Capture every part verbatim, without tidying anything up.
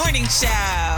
Morning Show.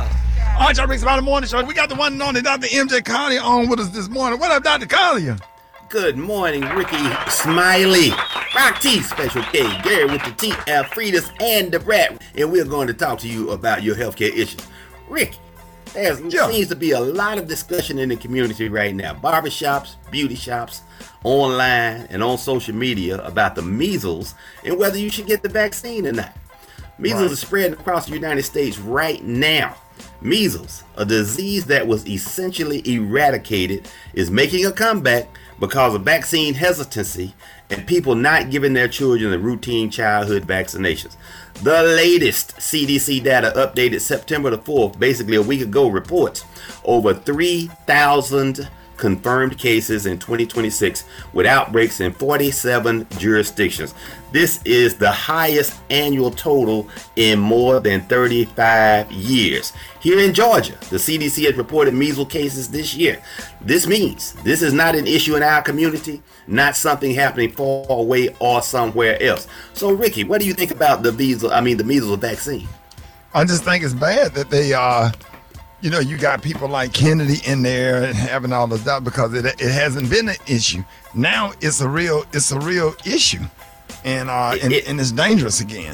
All right, y'all, Rick's About the Morning Show. We got the one and only Doctor M J Collier on with us this morning. What up, Doctor Collier? Good morning, Ricky Smiley. Rock T, Special K, Gary with the T, Alfredus, and the Brat. And we're going to talk to you about your healthcare issues. Ricky, there yeah. seems to be a lot of discussion in the community right now. Barbershops, beauty shops, online, and on social media about the measles and whether you should get the vaccine or not. Measles right. is spreading across the United States right now. Measles, a disease that was essentially eradicated, is making a comeback because of vaccine hesitancy and people not giving their children the routine childhood vaccinations. The latest C D C data, updated September the fourth, basically a week ago, reports over three thousand confirmed cases in twenty twenty-six with outbreaks in forty-seven jurisdictions. This is the highest annual total in more than thirty-five years. Here in Georgia, the C D C has reported measles cases this year. This means this is not an issue in our community, not something happening far away or somewhere else. So, Ricky, what do you think about the measles? I mean, the measles vaccine? I just think it's bad that they uh you know, you got people like Kennedy in there and having all this doubt because it it hasn't been an issue. Now it's a real it's a real issue, and uh and, it, and it's dangerous again.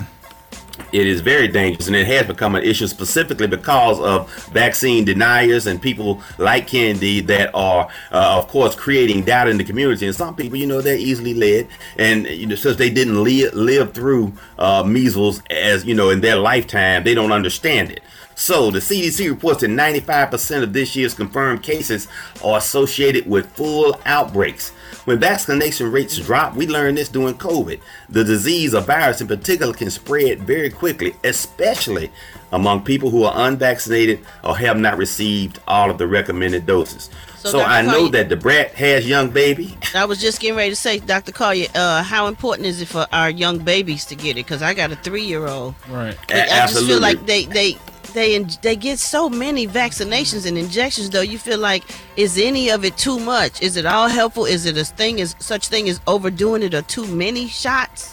It is very dangerous, and it has become an issue specifically because of vaccine deniers and people like Kennedy that are, uh, of course, creating doubt in the community. And some people, you know, they're easily led, and you know, since they didn't live live through uh, measles as you know in their lifetime, they don't understand it. So the C D C reports that ninety-five percent of this year's confirmed cases are associated with full outbreaks. When vaccination rates drop, we learned this during COVID. The disease, a virus in particular, can spread very quickly, especially among people who are unvaccinated or have not received all of the recommended doses. So, so I know Collier, that the Brat has young baby. I was just getting ready to say, Doctor Collier, uh, how important is it for our young babies to get it? Because I got a three-year-old. Right. I, I just feel like they... they They they get so many vaccinations and injections, though. You feel like, is any of it too much? Is it all helpful? Is it a thing as such thing as overdoing it or too many shots?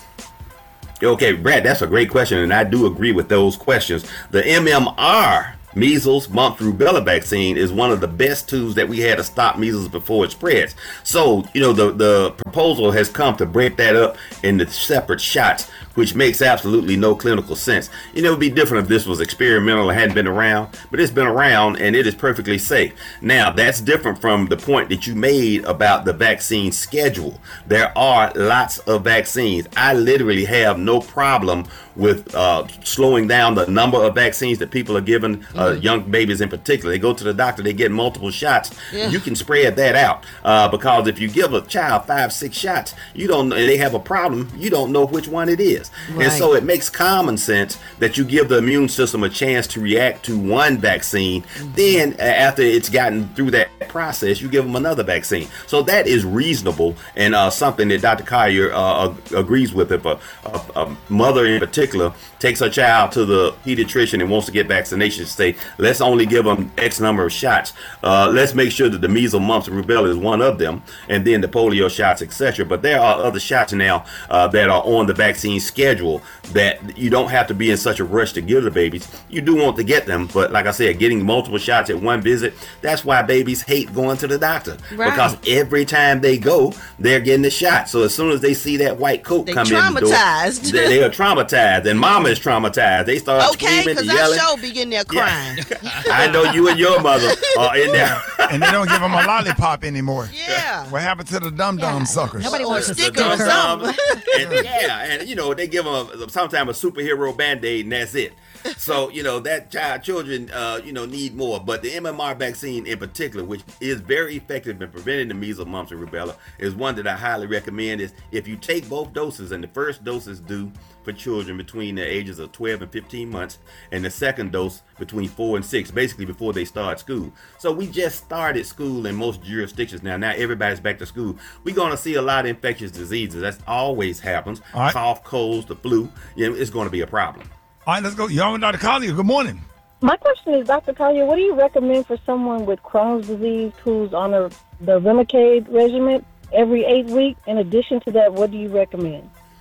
Okay, Brad, that's a great question, and I do agree with those questions. The M M R, measles, mumps, rubella vaccine, is one of the best tools that we had to stop measles before it spreads. So, you know, the, the proposal has come to break that up into separate shots, which makes absolutely no clinical sense. You know, it would be different if this was experimental and hadn't been around, but it's been around and it is perfectly safe. Now, that's different from the point that you made about the vaccine schedule. There are lots of vaccines. I literally have no problem with uh, slowing down the number of vaccines that people are given, uh, mm-hmm. young babies in particular. They go to the doctor, they get multiple shots. Yeah. You can spread that out uh, because if you give a child five, six shots, you don't, and they have a problem, you don't know which one it is. Right. And so it makes common sense that you give the immune system a chance to react to one vaccine. Mm-hmm. Then after it's gotten through that process, you give them another vaccine. So that is reasonable and uh, something that Doctor Collier uh, agrees with. If a, a, a mother in particular takes her child to the pediatrician and wants to get vaccinations, say, let's only give them X number of shots. Uh, let's make sure that the measles, mumps, and rubella is one of them, and then the polio shots, et cetera. But there are other shots now uh, that are on the vaccine schedule that you don't have to be in such a rush to give the babies. You do want to get them, but like I said, getting multiple shots at one visit, that's why babies hate going to the doctor. Right. Because every time they go, they're getting the shot. So as soon as they see that white coat they come in the door, they, they are traumatized. And mama is traumatized. They start okay, screaming and Okay, yelling. because I sure be in there crying. Yeah. I know you and your mother are in there. And they don't give them a lollipop anymore. Yeah. What happened to the dum-dum yeah. suckers? Nobody wants a sticker or something. And, yeah, and you know, they give them a, sometimes a superhero Band-Aid and that's it. So, you know, that child children, uh, you know, need more. But the M M R vaccine in particular, which is very effective in preventing the measles, mumps, and rubella, is one that I highly recommend. Is if you take both doses, and the first dose is due for children between the ages of twelve and fifteen months, and the second dose between four and six, basically before they start school. So we just started school in most jurisdictions now. Now everybody's back to school. We're going to see a lot of infectious diseases. That always happens. Right. Cough, colds, the flu. You know, it's going to be a problem. All right, let's go. Y'all, Doctor Collier, good morning. My question is, Doctor Collier, what do you recommend for someone with Crohn's disease who's on a, the Remicade regimen every eight weeks? In addition to that, what do you recommend?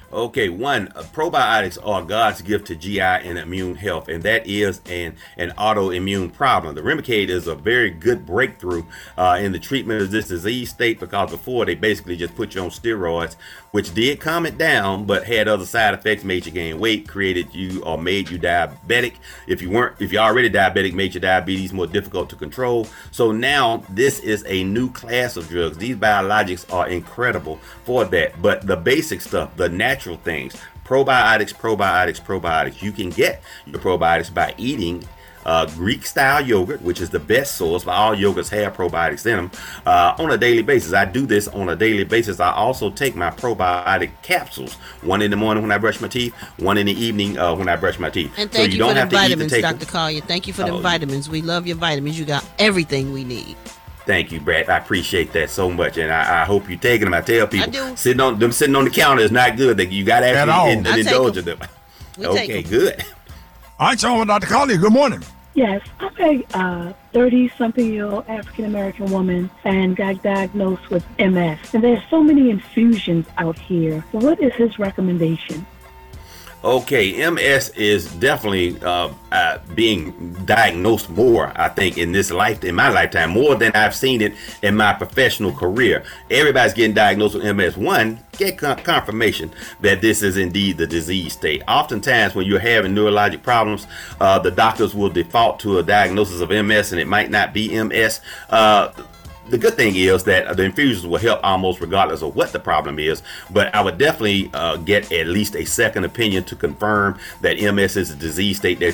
Okay, one, uh, probiotics are God's gift to G I and immune health, and that is an, an autoimmune problem. The Remicade is a very good breakthrough uh, in the treatment of this disease state, because before they basically just put you on steroids, which did calm it down, but had other side effects, made you gain weight, created you or made you diabetic. If you weren't, if you're already diabetic, made your diabetes more difficult to control. So now this is a new class of drugs. These biologics are incredible for that, but the basic stuff, the natural things, probiotics, probiotics, probiotics. You can get your probiotics by eating uh, Greek style yogurt, which is the best source, but all yogurts have probiotics in them uh, on a daily basis. I do this on a daily basis. I also take my probiotic capsules, one in the morning when I brush my teeth, one in the evening uh, when I brush my teeth. And thank so you, you don't for the have to vitamins, eat to take Doctor Collier. Thank you for the Oh, vitamins. We love your vitamins. You got everything we need. Thank you, Brad. I appreciate that so much, and I, I hope you're taking them. I tell people, I do. sitting on them sitting on the counter is not good. That you got to At all. actually in, I take indulge in them. them. We Okay, take 'em. good. All right, so Doctor Collier, good morning. Yes, I'm a uh, thirty-something-year-old African-American woman and got diagnosed with M S. And there's so many infusions out here. What is his recommendation? Okay, M S is definitely uh, uh, being diagnosed more, I think, in this life, in my lifetime, more than I've seen it in my professional career. Everybody's getting diagnosed with M S. One, get con- confirmation that this is indeed the disease state. Oftentimes, when you're having neurologic problems, uh, the doctors will default to a diagnosis of M S, and it might not be M S. Uh, The good thing is that the infusions will help almost regardless of what the problem is, but I would definitely uh, get at least a second opinion to confirm that M S is a disease state that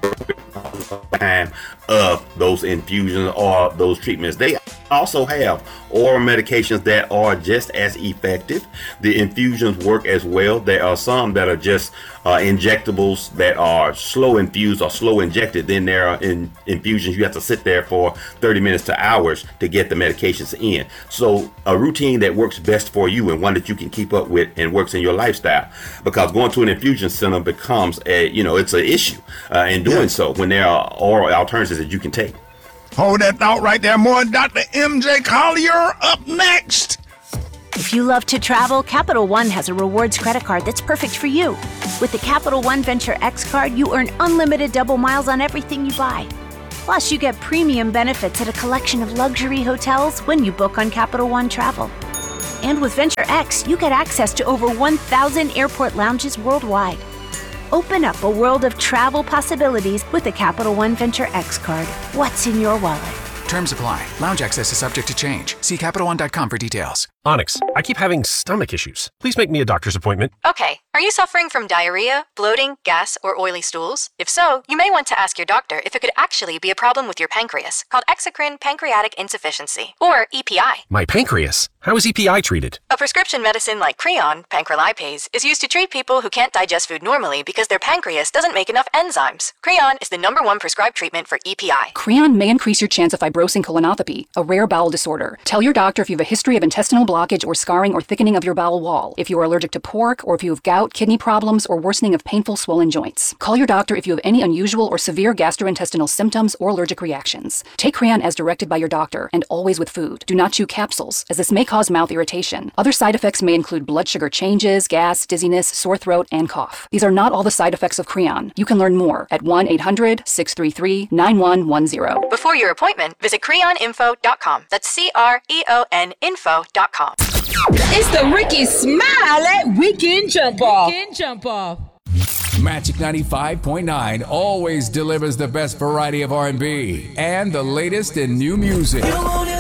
time of those infusions or those treatments. They also have oral medications that are just as effective. The infusions work as well. There are some that are just uh, injectables that are slow infused or slow injected. Then there are in infusions you have to sit there for thirty minutes to hours to get the medications in. So a routine that works best for you and one that you can keep up with and works in your lifestyle, because going to an infusion center becomes a, you know, it's an issue uh, in doing Yeah. so when there are oral alternatives that you can take. Hold that thought right there. More Doctor M J Collier up next. If you love to travel, Capital One has a rewards credit card that's perfect for you. With the Capital One Venture X card, you earn unlimited double miles on everything you buy. Plus, you get premium benefits at a collection of luxury hotels when you book on Capital One Travel. And with Venture X, you get access to over one thousand airport lounges worldwide. Open up a world of travel possibilities with the Capital One Venture X card. What's in your wallet? Terms apply. Lounge access is subject to change. See Capital One dot com for details. Onyx, I keep having stomach issues. Please make me a doctor's appointment. Okay, are you suffering from diarrhea, bloating, gas, or oily stools? If so, you may want to ask your doctor if it could actually be a problem with your pancreas, called exocrine pancreatic insufficiency, or E P I. My pancreas? How is E P I treated? A prescription medicine like Creon, pancrelipase, is used to treat people who can't digest food normally because their pancreas doesn't make enough enzymes. Creon is the number one prescribed treatment for E P I. Creon may increase your chance of fibrosing colonopathy, a rare bowel disorder. Tell your doctor if you have a history of intestinal blockage or scarring or thickening of your bowel wall, if you are allergic to pork, or if you have gout, kidney problems, or worsening of painful swollen joints. Call your doctor if you have any unusual or severe gastrointestinal symptoms or allergic reactions. Take Creon as directed by your doctor, and always with food. Do not chew capsules, as this may cause mouth irritation. Other side effects may include blood sugar changes, gas, dizziness, sore throat, and cough. These are not all the side effects of Creon. You can learn more at one eight hundred, six three three, nine one one zero. Before your appointment, visit creon info dot com. That's C R E O N info dot com. It's the Ricky Smiley Weekend Jump Off. Weekend Jump Off. Magic ninety-five point nine always delivers the best variety of R and B and the latest in new music.